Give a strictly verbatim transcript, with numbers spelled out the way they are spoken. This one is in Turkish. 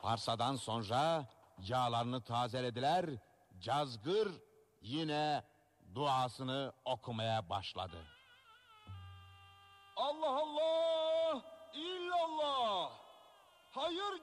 Parsadan sonra yağlarını tazelediler. Cazgır yine duasını okumaya başladı. Allah Allah, illallah. Hayır